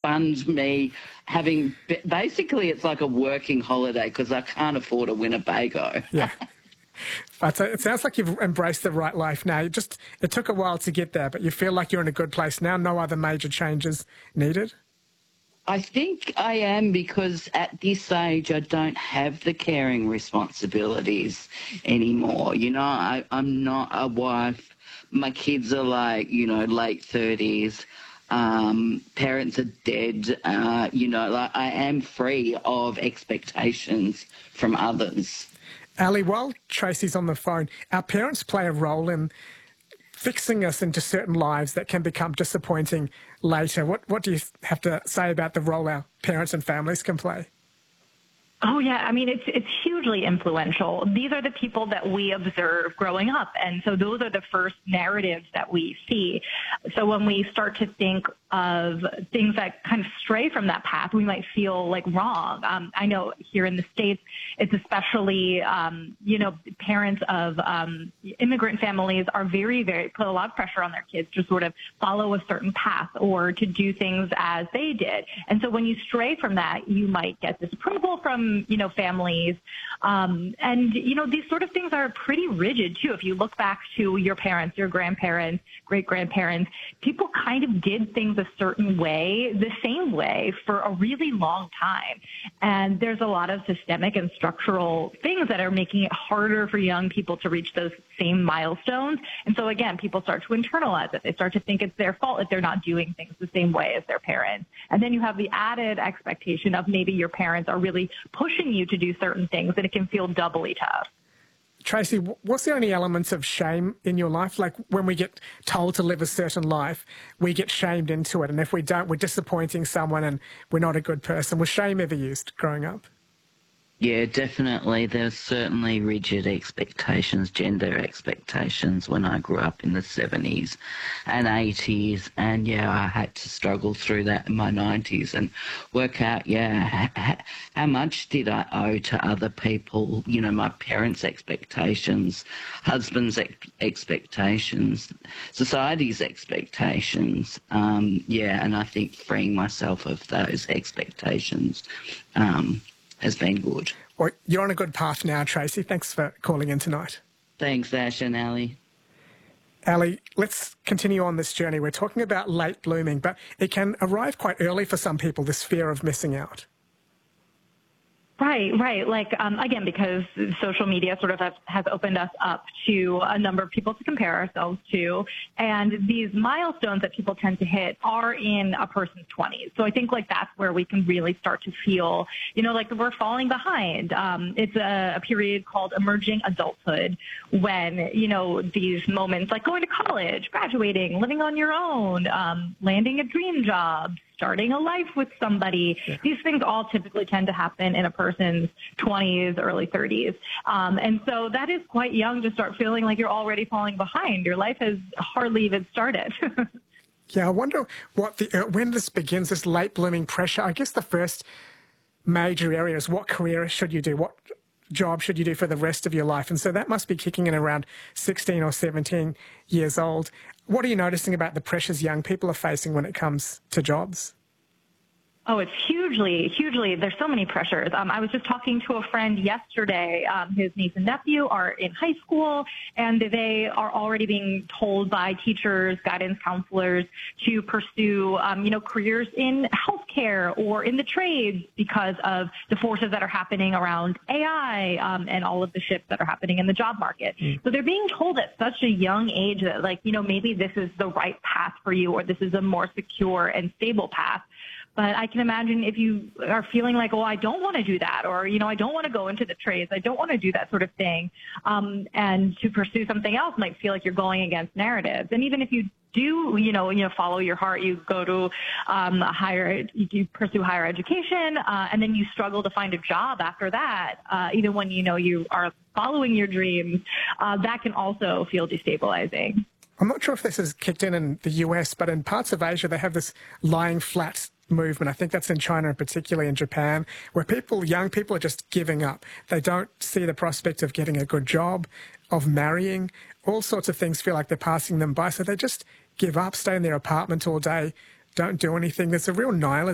fund me having, basically it's like a working holiday because I can't afford a Winnebago. Yeah. But it sounds like you've embraced the right life now. It took a while to get there, but you feel like you're in a good place now. No other major changes needed? I think I am, because at this age I don't have the caring responsibilities anymore. You know, I'm not a wife. My kids are like, you know, late 30s. Parents are dead. You know, like I am free of expectations from others. Ali, while Tracy's on the phone, our parents play a role in fixing us into certain lives that can become disappointing later. What do you have to say about the role our parents and families can play? Oh, yeah. I mean, it's hugely influential. These are the people that we observe growing up. And so those are the first narratives that we see. So when we start to think of things that kind of stray from that path, we might feel like wrong. I know here in the States, it's especially, parents of immigrant families are put a lot of pressure on their kids to sort of follow a certain path or to do things as they did. And so when you stray from that, you might get disapproval from families. These sort of things are pretty rigid, too. If you look back to your parents, your grandparents, great-grandparents, people kind of did things a certain way, the same way, for a really long time. And there's a lot of systemic and structural things that are making it harder for young people to reach those same milestones. And so, again, people start to internalize it. They start to think it's their fault if they're not doing things the same way as their parents. And then you have the added expectation of maybe your parents are really pushing you to do certain things, and it can feel doubly tough. Tracy, was there any elements of shame in your life? Like when we get told to live a certain life, we get shamed into it. And if we don't, we're disappointing someone and we're not a good person. Was shame ever used growing up? Yeah, definitely. There's certainly rigid expectations, gender expectations when I grew up in the 70s and 80s. And, yeah, I had to struggle through that in my 90s and work out, how much did I owe to other people, you know, my parents' expectations, husband's expectations, society's expectations. And I think freeing myself of those expectations has been good. Well, you're on a good path now, Tracy. Thanks for calling in tonight. Thanks, Ash and Ali. Ali, let's continue on this journey. We're talking about late blooming, but it can arrive quite early for some people, this fear of missing out. Right. Like, again, because social media sort of has opened us up to a number of people to compare ourselves to. And these milestones that people tend to hit are in a person's 20s. So I think like that's where we can really start to feel, like we're falling behind. It's a period called emerging adulthood when, these moments like going to college, graduating, living on your own, landing a dream job, starting a life with somebody. Yeah. These things all typically tend to happen in a person's 20s, early 30s. And so that is quite young to start feeling like you're already falling behind. Your life has hardly even started. Yeah, I wonder when this begins, this late blooming pressure. I guess the first major area is what career should you do? What job should you do for the rest of your life? And so that must be kicking in around 16 or 17 years old. What are you noticing about the pressures young people are facing when it comes to jobs? Oh, it's hugely. There's so many pressures. I was just talking to a friend yesterday. His niece and nephew are in high school, and they are already being told by teachers, guidance counselors to pursue, careers in healthcare or in the trades because of the forces that are happening around AI and all of the shifts that are happening in the job market. So they're being told at such a young age that, maybe this is the right path for you or this is a more secure and stable path. But I can imagine if you are feeling like, I don't want to do that, or, I don't want to go into the trades, I don't want to do that sort of thing, and to pursue something else might feel like you're going against narratives. And even if you do, follow your heart, you go to you pursue higher education, and then you struggle to find a job after that, even when you are following your dreams, that can also feel destabilizing. I'm not sure if this has kicked in the US, but in parts of Asia, they have this lying flat movement. I think that's in China and particularly in Japan, where young people are just giving up. They don't see the prospect of getting a good job, of marrying. All sorts of things feel like they're passing them by. So they just give up, stay in their apartment all day, don't do anything. There's a real nihilism